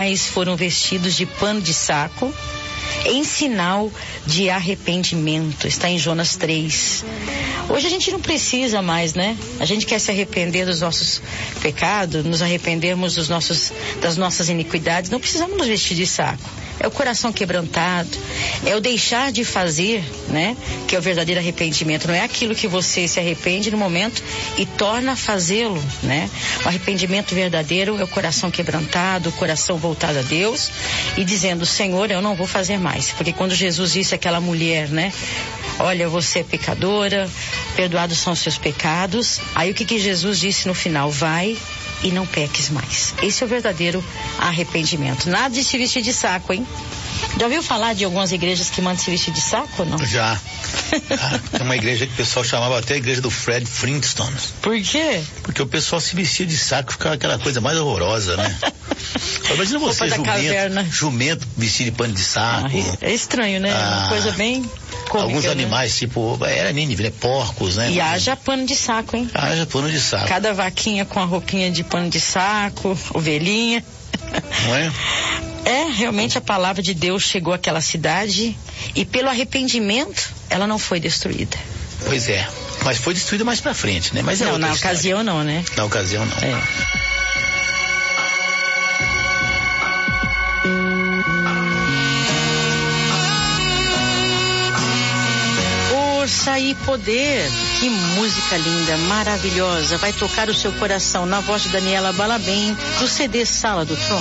animais foram vestidos de pano de saco em sinal de arrependimento. Está em Jonas 3. Hoje a gente não precisa mais, né? A gente quer se arrepender dos nossos pecados, nos arrependermos das nossas iniquidades. Não precisamos nos vestir de saco. É o coração quebrantado, é o deixar de fazer, né? Que é o verdadeiro arrependimento. Não é aquilo que você se arrepende no momento e torna a fazê-lo, né? O arrependimento verdadeiro é o coração quebrantado, o coração voltado a Deus e dizendo: Senhor, eu não vou fazer mais. Porque quando Jesus disse àquela mulher, né? Olha, você é pecadora, perdoados são os seus pecados. Aí o que Jesus disse no final? Vai e não peques mais. Esse é o verdadeiro arrependimento. Nada de se vestir de saco, hein? Já ouviu falar de algumas igrejas que mandam se vestir de saco ou não? Já. Tem uma igreja que o pessoal chamava até a igreja do Fred Flintstone. Por quê? Porque o pessoal se vestia de saco, ficava aquela coisa mais horrorosa, né? Imagina você, jumento vestido de pano de saco. É estranho, né? Uma coisa bem cômica, alguns né? animais, tipo, era Nínive, né? Porcos, né? E haja pano de saco, hein? Haja pano de saco. Cada vaquinha com a roupinha de pano de saco, ovelhinha. Não é? Realmente a palavra de Deus chegou àquela cidade e pelo arrependimento ela não foi destruída. Pois é, mas foi destruída mais pra frente, né? Mas não, na ocasião não, né? Na ocasião não. Força e poder, que música linda, maravilhosa, vai tocar o seu coração na voz de Daniela Balabem, do CD Sala do Trono.